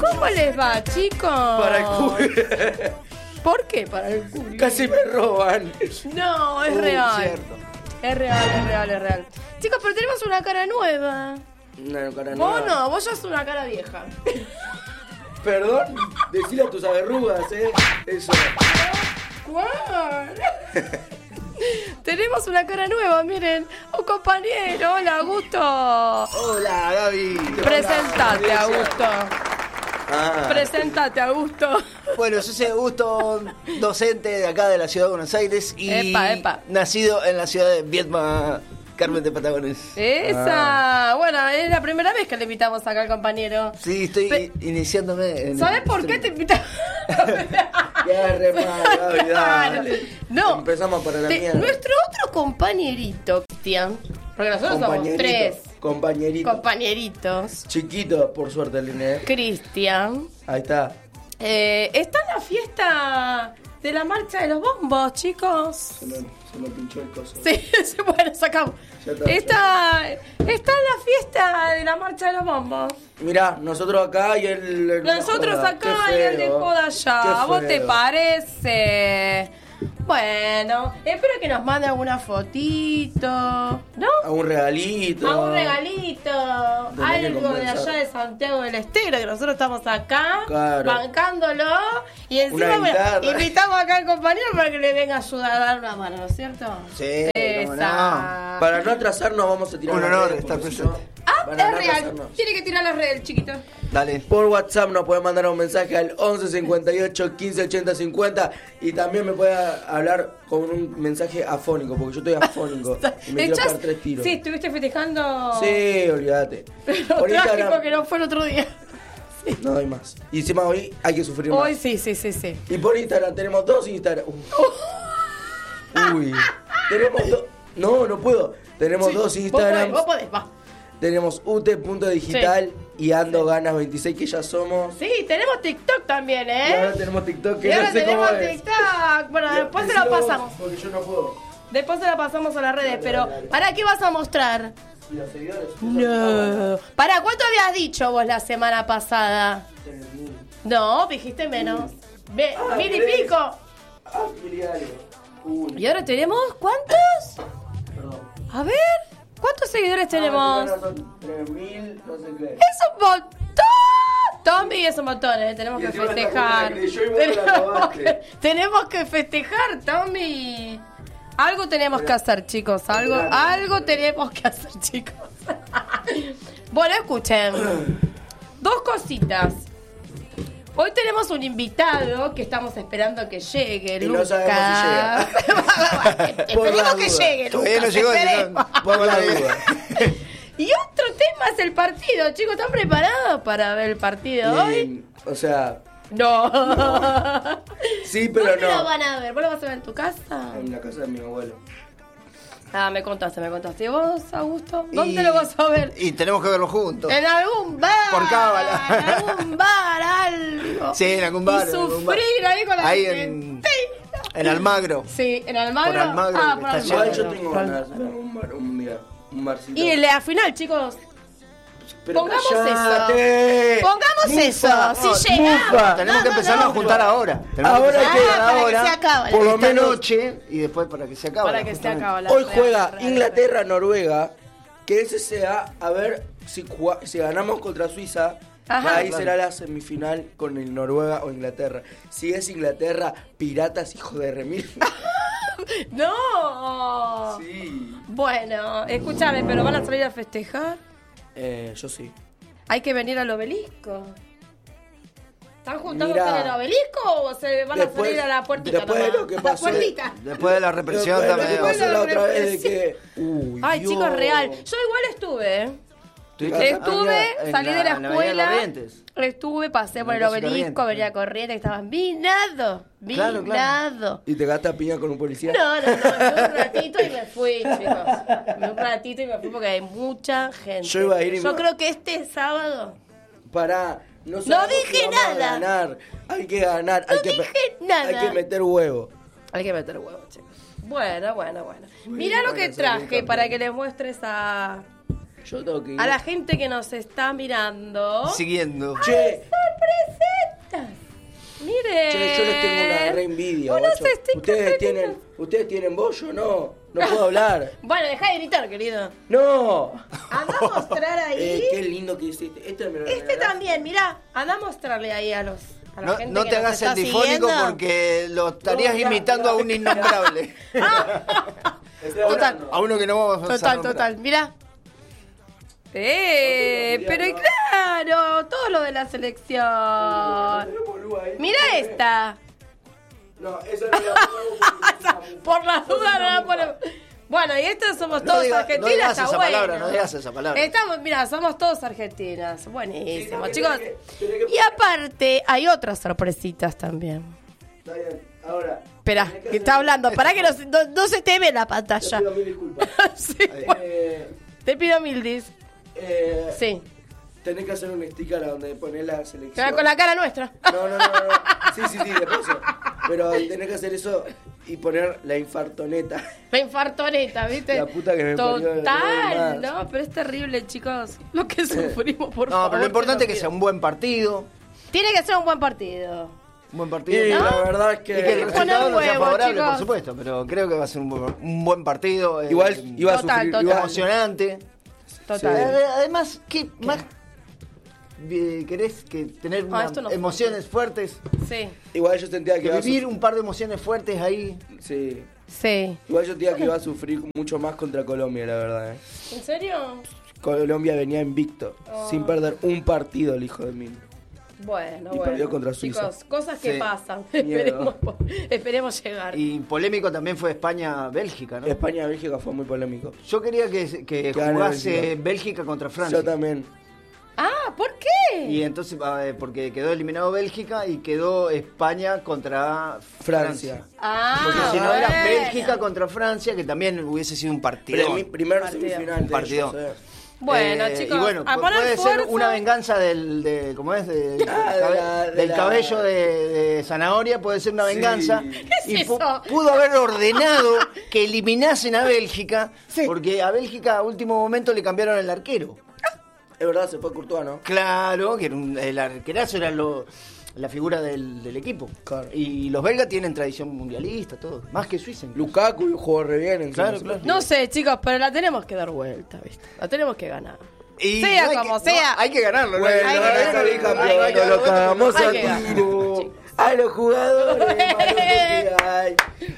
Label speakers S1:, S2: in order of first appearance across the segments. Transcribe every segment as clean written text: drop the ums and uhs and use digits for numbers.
S1: ¿Cómo les va, chicos?
S2: Para el culo.
S1: ¿Por qué para el culo?
S2: Casi me roban.
S1: No, es real.
S2: Cierto.
S1: Es real. Chicos, pero tenemos una cara nueva.
S2: No, cara
S1: Vos
S2: nueva.
S1: no, vos ya sos una cara vieja.
S2: Perdón, decile a tus averrugas, eso.
S1: ¿Cuál? Tenemos una cara nueva, miren. Un compañero, hola, Augusto.
S3: Hola, Gaby.
S1: Presentate,
S2: Hola,
S1: Augusto.
S2: Ah.
S1: Presentate, Augusto.
S3: Bueno, yo soy Augusto, docente de acá de la ciudad de Buenos Aires y
S1: Epa.
S3: nacido en la ciudad de Viedma, Carmen de Patagones.
S1: Esa. Bueno, es la primera vez que le invitamos acá al compañero.
S3: Sí, estoy iniciándome en
S1: ¿Sabes
S3: el-
S1: por qué te invitamos?
S2: Ya, re mal, Gaby, dale.
S1: No.
S2: Empezamos para la mierda.
S1: Nuestro otro compañerito, Cristian. Porque nosotros somos tres compañeritos.
S2: Chiquito, por suerte, el nene.
S1: Cristian.
S2: Ahí está.
S1: Está en la fiesta de la marcha de los bombos, chicos.
S2: Se me pinchó el coso.
S1: Sí, bueno, sacamos.
S2: Ya está.
S1: Está en la fiesta de la marcha de los bombos.
S2: Mirá, nosotros acá y él.
S1: Nosotros
S2: joda.
S1: acá
S2: Qué
S1: y el de
S2: feo.
S1: joda
S2: Qué
S1: allá. ¿Vos te
S2: feo.
S1: parece? Bueno, espero que nos mande alguna fotito, ¿no?
S2: A un regalito.
S1: A un regalito,
S2: Tenés que
S1: algo de
S2: compensar.
S1: allá de Santiago del Estero, que nosotros estamos acá,
S2: Claro.
S1: bancándolo, y encima
S2: Una
S1: bueno,
S2: guitarra.
S1: invitamos acá al compañero para que le venga a ayudar a dar una mano, ¿no es cierto?
S3: Sí, cómo no.
S1: Esa.
S2: Para no atrasarnos, vamos a tirar
S3: Un
S2: las
S3: honor
S2: redes,
S3: estar
S2: porque si
S3: presente.
S1: Ah,
S2: para
S1: es
S2: no
S1: real,
S2: atrasarnos.
S1: tiene que tirar las redes el chiquito.
S3: Dale.
S2: Por WhatsApp nos pueden mandar un mensaje al 11 58 15 80 50 y también me puede hablar con un mensaje afónico, porque yo estoy afónico y me quiero
S1: Echás-
S2: pegar 3 tiros.
S1: Sí, estuviste festejando.
S2: Sí, olvídate.
S1: Lo
S2: Por
S1: trágico
S2: Instagram
S1: que no fue el otro día.
S2: no hay más. Y encima hoy hay que sufrir
S1: Hoy
S2: más.
S1: sí.
S2: Y por Instagram tenemos 2 Instagram. Uy. Tenemos dos. No puedo. Tenemos
S1: Sí,
S2: 2 Instagrams.
S1: Vos podés, va.
S2: Tenemos ut.digital y ando ganas 26 que ya somos.
S1: Sí, tenemos TikTok también,
S2: Y ahora
S1: ¿eh?
S2: tenemos TikTok que
S1: Y ahora
S2: no sé cómo
S1: tenemos
S2: es.
S1: TikTok. Bueno, después se lo
S2: Decilo vos,
S1: pasamos.
S2: Porque yo no puedo.
S1: Después se la pasamos a las redes, pero
S2: dale.
S1: ¿para qué vas a mostrar?
S2: ¿Y los seguidores?
S1: No. ¿Para cuánto habías dicho vos la semana pasada? No, dijiste menos.
S2: Ah,
S1: 1000 y
S2: tres.
S1: pico.
S2: Ah, mil y algo. Uy,
S1: ¿Y ahora tenemos cuántos?
S2: perdón.
S1: A ver, ¿cuántos seguidores tenemos?
S2: Ah, son 3000, no sé qué.
S1: ¡Es un montón! Tommy, es un montón, ¿eh? Tenemos
S2: Y
S1: que
S2: encima esta
S1: festejar.
S2: persona creyó y vos me la robaste.
S1: Tenemos que festejar, Tommy. Algo tenemos que hacer, chicos. Algo tenemos que hacer, chicos. Bueno, escuchen. 2 cositas. Hoy tenemos un invitado que estamos esperando que llegue,
S2: Y no
S1: Lucas.
S2: sabemos si Por la
S1: Esperemos que
S2: duda.
S1: llegue,
S3: Todavía no
S1: Lucas.
S3: llegó.
S1: esperemos.
S2: Por la duda.
S1: Y otro tema es el partido, chicos. ¿Están preparados para ver el partido hoy?
S2: O sea,
S1: No.
S2: sí, pero
S1: ¿Dónde lo
S2: no.
S1: van a ver? ¿Vos lo vas a ver en tu casa?
S2: En la casa de mi abuelo.
S1: Ah, me contaste. ¿Y vos, Augusto?
S3: Y-
S1: ¿Dónde lo vas a ver?
S3: Y tenemos que verlo juntos.
S1: En algún bar.
S3: Por cábala.
S1: En algún bar, algo.
S3: Sí, en algún bar.
S1: Y
S3: en algún bar.
S1: sufrir ahí con la
S3: Ahí
S1: gente.
S3: en Almagro.
S1: Sí, en Almagro.
S3: Por Almagro,
S1: Ah, por
S3: está
S1: Almagro.
S2: Igual yo tengo ganas de ver un bar un día. Un barcito.
S1: Y en la final, chicos.
S2: Pero
S1: pongamos
S2: cállate.
S1: Pongamos
S2: Mufa.
S1: eso. Si llegamos.
S2: Mufa.
S3: Tenemos que empezarlo a juntar ahora. Tenemos
S2: Ahora
S3: que
S2: hay que-
S3: empezar
S1: para que
S3: ahora,
S1: se acabe.
S2: Por lo
S3: esta
S2: menos-
S3: noche y después para que se acabe.
S1: Para que se
S3: justamente.
S1: acabe la
S2: Hoy
S1: real,
S2: juega
S1: real,
S2: Inglaterra-Noruega. Que ese sea, a ver si ganamos contra Suiza.
S1: Ajá.
S2: Ahí
S3: Claro.
S2: será la semifinal con el Noruega o Inglaterra. Si es Inglaterra, piratas, hijo de remil.
S1: No.
S2: Sí.
S1: Bueno, escúchame, pero van a salir a festejar.
S2: Yo sí.
S1: Hay que venir al obelisco. ¿Están juntando
S2: Mirá.
S1: en el obelisco o se van a
S2: Después-
S1: salir a la puertita?
S2: después de
S1: nomás?
S2: lo que
S1: La
S2: pasó-
S1: puertita.
S3: Después de la represión
S2: Lo que
S3: también.
S2: pasó la otra vez de
S1: represión.
S2: que... Uy,
S1: Ay,
S2: Dios.
S1: chicos, real. Yo igual estuve, ¿eh?
S3: ¿Estuviste?
S1: Estuve,
S3: En
S1: salí de la
S3: en Avenida
S1: escuela,
S3: Corrientes.
S1: estuve, pasé por el
S3: Plaza
S1: obelisco,
S3: Corrientes.
S1: venía corriente, que estaban vinado.
S2: ¿Y te gastas piña con un policía?
S1: No, estuve un ratito y me fui, chicos. Un ratito y me fui porque hay mucha gente.
S2: Yo iba a ir y
S1: Yo
S2: me-
S1: creo que este sábado...
S2: Pará. No sabemos
S1: dije
S2: si vamos a
S1: nada.
S2: ganar. Hay que ganar.
S1: No
S2: hay que
S1: dije nada.
S2: Hay que meter huevo.
S1: Hay que meter huevos, chicos. Bueno. Mirá lo
S2: bueno,
S1: que
S2: soy
S1: traje
S2: campeón.
S1: para que les muestres
S2: Yo tengo que ir.
S1: a la gente que nos está mirando.
S3: Siguiendo.
S2: Che,
S1: bien.
S2: Yo les tengo una re envidia,
S1: Bueno,
S2: guacho.
S1: estoy
S2: ¿Ustedes tienen bollo? No puedo hablar.
S1: Bueno, dejá de gritar, querido.
S2: ¡No!
S1: Anda a mostrar ahí.
S2: Qué lindo que hiciste. Este me lo
S1: Este
S2: regalaste.
S1: también, mirá. Anda a mostrarle ahí a la gente
S3: No
S1: que
S3: te
S1: nos
S3: hagas
S1: está
S3: el difónico
S1: siguiendo.
S3: porque lo estarías
S2: No, ya,
S3: imitando a un innombrable.
S2: Estoy
S1: Total.
S2: hablando.
S3: A uno que no vamos a nombrar.
S1: Total, mirá. Pero claro, todo lo de la selección. Mira esta.
S2: No, esa no la pongo.
S1: Por las dudas no la ponemos. Bueno, y estos somos todos argentinas,
S3: no digas
S1: está
S3: esa
S1: bueno.
S3: palabra, no digas esa palabra.
S1: Estamos, mira, somos todos argentinas. Buenísimo,
S2: Sí,
S1: chicos.
S2: tenés que
S1: Y aparte, hay otras sorpresitas también.
S2: Está bien. Ahora.
S1: Espera,
S2: tenés que
S1: que está
S2: hacer-
S1: hablando. Para que no se te ve la
S2: Te
S1: pantalla.
S2: pido mil disculpas.
S1: Sí, bueno, te pido mil dis. Sí.
S2: Tenés que hacer un sticker a donde ponés la selección.
S1: Con la cara nuestra.
S2: No. Sí, después eso. Pero tenés que hacer eso y poner la infartoneta.
S1: La infartoneta, ¿viste?
S2: La puta que me parió,
S1: Total,
S2: no,
S1: no, pero es terrible, chicos. Lo que sufrimos, por
S3: No,
S1: favor.
S3: pero lo importante es que
S1: te
S3: sea
S1: lo
S3: un buen partido.
S1: pido. Tiene que ser un buen partido.
S3: Un buen partido.
S2: Y
S3: ¿no?
S2: la verdad es
S3: Y que el
S2: que.
S3: resultado no sea
S1: huevo,
S3: favorable,
S1: chicos.
S3: por supuesto, pero creo que va a ser un buen partido.
S2: Igual iba a
S1: Total,
S2: sufrir.
S1: total.
S2: Iba
S3: emocionante.
S1: Total.
S3: Además, ¿qué más querés que tener
S1: esto no fue.
S3: emociones fuertes?
S1: Sí,
S2: Igual yo sentía que
S3: Que
S2: iba a
S3: vivir un par de emociones fuertes ahí.
S2: Sí.
S1: sí.
S2: Igual yo sentía que iba a sufrir mucho más contra Colombia, la verdad.
S1: ¿En serio?
S2: Colombia venía invicto, sin perder un partido el hijo de mí.
S1: Bueno,
S2: Y
S1: bueno.
S2: perdió contra Suiza.
S1: Chicos, cosas que
S3: Sí.
S1: pasan.
S2: Miedo.
S1: Esperemos llegar.
S3: Y polémico también fue España-Bélgica, ¿no?
S2: España-Bélgica fue muy polémico.
S3: Yo quería que
S2: gane
S3: jugase Bélgica contra Francia.
S2: Yo también.
S1: Ah, ¿por qué?
S3: Y entonces, porque quedó eliminado Bélgica y quedó España contra
S2: Francia.
S1: Ah,
S3: Porque si no era
S1: bueno.
S3: Bélgica contra Francia, que también hubiese sido un partido.
S2: Primer
S1: Partido.
S2: semifinal. de
S3: Partido.
S2: ellos,
S1: Bueno, chicos,
S3: y bueno,
S1: a poner
S3: puede
S1: fuerza.
S3: ser una venganza ¿cómo es?
S2: de
S3: Del
S2: la-
S3: cabello de zanahoria, puede ser una
S2: Sí.
S3: venganza.
S1: ¿Qué es
S3: Y
S1: eso?
S3: pudo haber ordenado que eliminasen a Bélgica,
S1: Sí.
S3: porque a Bélgica a último momento le cambiaron el arquero.
S2: Es verdad, se fue Courtois, ¿no?
S3: Claro, que era el arquerazo era la figura del equipo.
S2: Claro.
S3: Y los belgas tienen tradición mundialista, todo. Más que Suiza. incluso.
S2: Lukaku jugó re bien. encima.
S3: Claro, claro.
S1: No sé, chicos, pero la tenemos que dar vuelta, ¿viste? La tenemos que ganar.
S3: Y
S1: Sea
S3: no hay
S1: como
S3: que-
S1: sea.
S3: no, hay que ganarlo. ¿no?
S2: Bueno,
S1: Hay que
S2: van a
S1: ganar.
S2: salir
S1: Hay que
S2: campeones,
S1: ganar.
S2: lo cagamos
S1: Hay
S2: a
S1: que ganar,
S2: tiro.
S1: chicos.
S2: A los jugadores, malos que hay.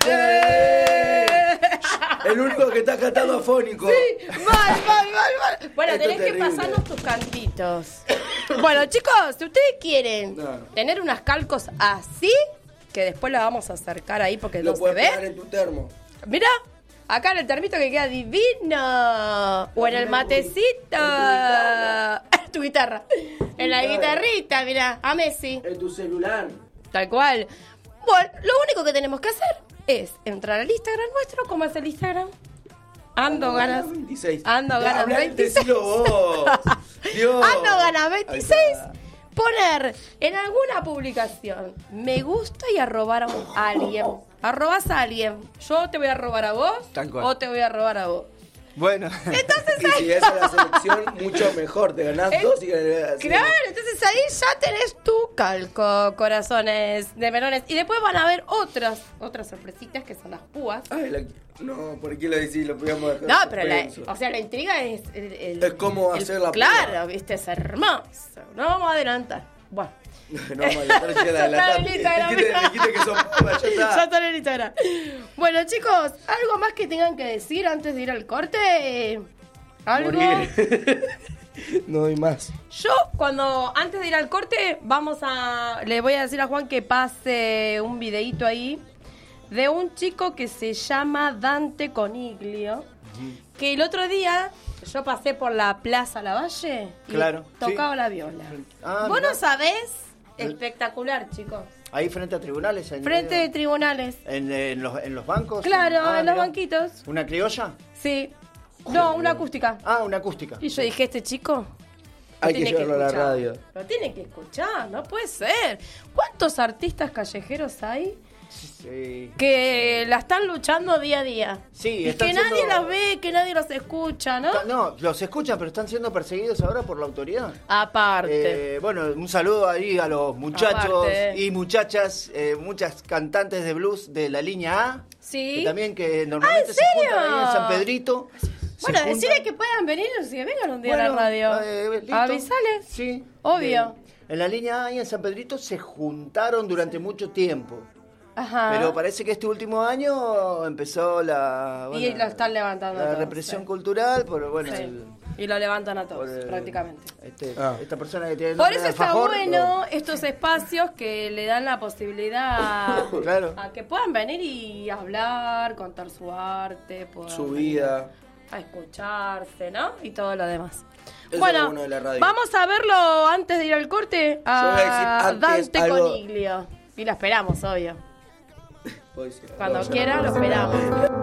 S2: El único que está cantando afónico.
S1: Mal. Bueno,
S2: Esto
S1: tenés
S2: es
S1: que
S2: terrible.
S1: pasarnos tus cantitos. Bueno, chicos, si ustedes quieren
S2: No.
S1: tener unas calcos así, que después la vamos a acercar ahí porque
S2: Lo
S1: no se
S2: puedes pegar
S1: ve.
S2: en tu termo.
S1: Mirá, acá en el termito que queda divino. O en el matecito. Tu guitarra. En la guitarrita, mirá, a Messi.
S2: En tu celular.
S1: Tal cual. Bueno, lo único que tenemos que hacer es entrar al Instagram nuestro. ¿Cómo es el Instagram? Ando ganas.
S2: 26.
S1: Ando ganas
S2: Habla,
S1: 26.
S2: decilo vos. Dios.
S1: Ando ganas
S2: Ahí
S1: 26.
S2: está.
S1: Poner en alguna publicación me gusta y arrobar a alguien. Arrobas a alguien. Yo te voy a robar a vos
S3: Tal cual.
S1: o te voy a robar a vos.
S3: Bueno.
S1: Entonces
S2: Y si es a la selección, mucho mejor. Te ganás dos y ganás.
S1: Claro, entonces ahí ya tenés tu calco, corazones de melones. Y después van a haber otras sorpresitas que son las púas.
S2: Ay, no, ¿por qué lo decís? Lo podíamos dejar.
S1: No,
S2: en
S1: pero
S2: suspenso.
S1: la intriga es
S2: Es cómo hacer la
S1: Claro,
S2: prueba.
S1: viste, es hermoso. No vamos a adelantar. Bueno.
S2: No, María, ya la
S1: Está en el Instagram.
S2: Dijiste que son púas, ya está.
S1: Ya está en el Instagram. Bueno, chicos, ¿algo más que tengan que decir antes de ir al corte? ¿Algo?
S2: Morir. No doy más.
S1: Yo, antes de ir al corte, le voy a decir a Juan que pase un videíto ahí de un chico que se llama Dante Coniglio, que el otro día yo pasé por la Plaza Lavalle y
S3: Claro,
S1: tocaba
S3: sí.
S1: la viola.
S3: Ah,
S1: ¿Vos
S3: mirá.
S1: no sabés? Espectacular, chicos.
S3: Ahí frente a tribunales.
S1: Frente de tribunales.
S3: En los bancos.
S1: Claro,
S3: Ah,
S1: en los
S3: mirá.
S1: banquitos.
S3: ¿Una criolla?
S1: Sí. No, una acústica.
S3: Ah, una acústica.
S1: Y yo dije, este chico lo
S2: Hay que
S1: tiene
S2: llevarlo a la
S1: escuchar.
S2: radio.
S1: Lo tiene que escuchar, no puede ser. ¿Cuántos artistas callejeros hay
S3: Sí.
S1: que la están luchando día a día.
S3: Sí,
S1: y
S3: están
S1: que nadie
S3: siendo-
S1: los ve, que nadie los escucha, ¿no?
S3: No, los escuchan, pero están siendo perseguidos ahora por la autoridad.
S1: Aparte.
S3: Bueno, un saludo ahí a los muchachos
S1: Aparte.
S3: y muchachas, muchas cantantes de blues de la línea A.
S1: Sí.
S3: Que también que normalmente
S1: ¿en
S3: se juntan
S1: serio?
S3: ahí en San Pedrito.
S1: Bueno,
S3: Se juntan.
S1: decirle que puedan venir, que vengan un día a
S3: Bueno,
S1: la radio.
S3: listo.
S1: Avisales.
S3: Sí.
S1: Obvio.
S3: En la línea A y en San Pedrito se juntaron durante mucho tiempo.
S1: Ajá.
S3: Pero parece que este último año empezó
S1: Y lo están levantando
S3: la
S1: todos,
S3: represión
S1: sí.
S3: cultural, por bueno,
S1: Sí.
S3: el-
S1: Y lo levantan a todos,
S3: por el-
S1: prácticamente.
S3: esta persona que tiene el
S1: Por
S3: nombre
S1: eso
S3: de
S1: está
S3: alfajor,
S1: bueno estos espacios que le dan la posibilidad
S3: Claro.
S1: a que puedan venir y hablar, contar su arte, puedan
S2: Su
S1: venir
S2: vida.
S1: a escucharse, ¿no? Y todo lo demás.
S2: es
S1: Bueno,
S2: lo bueno de la radio.
S1: vamos a verlo antes de ir al corte
S2: Yo voy a decir
S1: a
S2: antes
S1: Dante
S2: algo.
S1: Coniglio. Y lo esperamos, obvio.
S2: Puedo decir.
S1: Cuando
S2: No,
S1: quiera, lo esperamos.